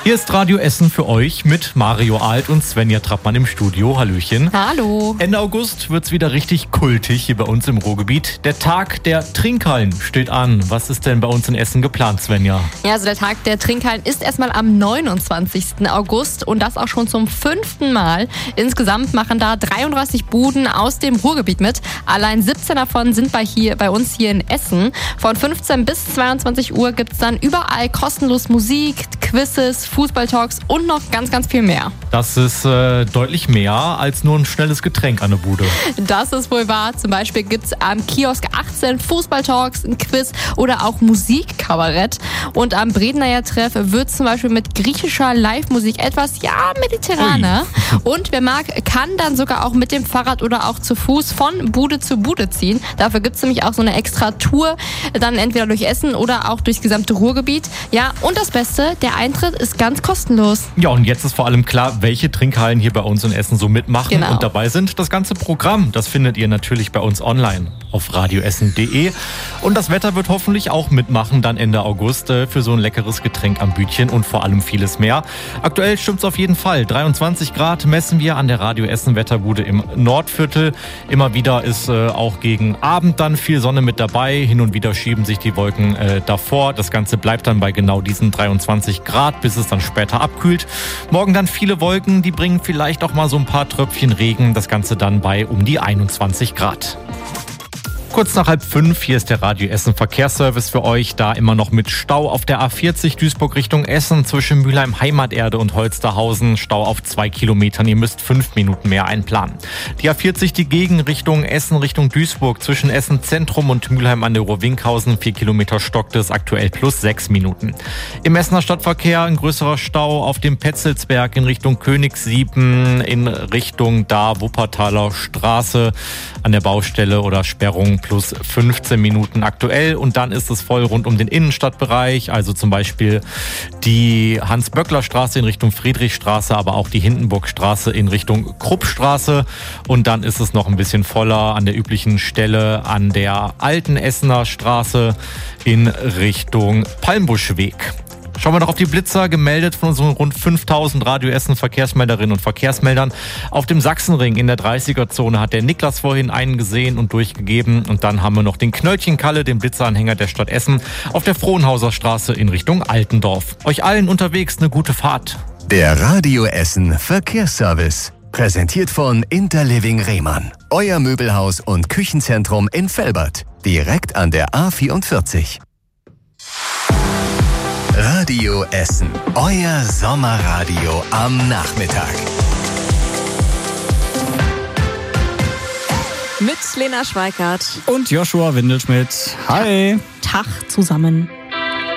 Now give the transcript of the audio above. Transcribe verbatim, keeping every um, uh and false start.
Hier ist Radio Essen für euch mit Mario Alt und Svenja Trappmann im Studio. Hallöchen. Hallo. Ende August wird's wieder richtig kultig hier bei uns im Ruhrgebiet. Der Tag der Trinkhallen steht an. Was ist denn bei uns in Essen geplant, Svenja? Ja, also der Tag der Trinkhallen ist erstmal am neunundzwanzigsten August und das auch schon zum fünften Mal. Insgesamt machen da dreiunddreißig Buden aus dem Ruhrgebiet mit. Allein siebzehn davon sind bei, hier, bei uns hier in Essen. Von fünfzehn bis zweiundzwanzig Uhr gibt's dann überall kostenlos Musik, Quizzes, Fußballtalks und noch ganz, ganz viel mehr. Das ist äh, deutlich mehr als nur ein schnelles Getränk an der Bude. Das ist wohl wahr. Zum Beispiel gibt es am Kiosk achtzehn Fußballtalks, ein Quiz oder auch Musikkabarett. Und am Bredener Treff wird zum Beispiel mit griechischer Live-Musik etwas, ja, mediterraner. Ui. Und wer mag, kann dann sogar auch mit dem Fahrrad oder auch zu Fuß von Bude zu Bude ziehen. Dafür gibt es nämlich auch so eine extra Tour, dann entweder durch Essen oder auch durchs gesamte Ruhrgebiet. Ja, und das Beste, der Eintritt ist ganz kostenlos. Ja, und jetzt ist vor allem klar, welche Trinkhallen hier bei uns in Essen so mitmachen Genau. und dabei sind. Das ganze Programm, das findet ihr natürlich bei uns online auf radioessen punkt de. Und das Wetter wird hoffentlich auch mitmachen, dann Ende August, äh, für so ein leckeres Getränk am Bütchen und vor allem vieles mehr. Aktuell stimmt's auf jeden Fall. dreiundzwanzig Grad messen wir an der Radio Essen Wetterbude im Nordviertel. Immer wieder ist äh, auch gegen Abend dann viel Sonne mit dabei. Hin und wieder schieben sich die Wolken äh, davor. Das Ganze bleibt dann bei genau diesen dreiundzwanzig Grad, bis es dann später abkühlt. Morgen dann viele Wolken, die bringen vielleicht auch mal so ein paar Tröpfchen Regen. Das Ganze dann bei um die einundzwanzig Grad. Kurz nach halb fünf, hier ist der Radio Essen Verkehrsservice für euch. Da immer noch mit Stau auf der A vierzig Duisburg Richtung Essen zwischen Mülheim Heimaterde und Holsterhausen. Stau auf zwei Kilometern. Ihr müsst fünf Minuten mehr einplanen. Die A vierzig, die Gegenrichtung Essen Richtung Duisburg zwischen Essen Zentrum und Mülheim an der Ruhr-Winkhausen. Vier Kilometer stockt es, aktuell plus sechs Minuten. Im Essener Stadtverkehr ein größerer Stau auf dem Petzelsberg in Richtung Königssieben, in Richtung da Wuppertaler Straße an der Baustelle oder Sperrung. Plus fünfzehn Minuten aktuell und dann ist es voll rund um den Innenstadtbereich, also zum Beispiel die Hans-Böckler-Straße in Richtung Friedrichstraße, aber auch die Hindenburgstraße in Richtung Kruppstraße und dann ist es noch ein bisschen voller an der üblichen Stelle an der alten Essener Straße in Richtung Palmbuschweg. Schauen wir noch auf die Blitzer, gemeldet von unseren rund fünftausend Radio Essen Verkehrsmelderinnen und Verkehrsmeldern. Auf dem Sachsenring in der dreißiger-Zone hat der Niklas vorhin einen gesehen und durchgegeben. Und dann haben wir noch den Knöllchen-Kalle, den Blitzeranhänger der Stadt Essen, auf der Frohnhauser Straße in Richtung Altendorf. Euch allen unterwegs eine gute Fahrt. Der Radio Essen Verkehrsservice. Präsentiert von Interliving Rehmann. Euer Möbelhaus und Küchenzentrum in Velbert. Direkt an der A vierundvierzig. Radio Essen. Euer Sommerradio am Nachmittag. Mit Lena Schweikart und Joshua Windelschmidt. Hi. Tag zusammen.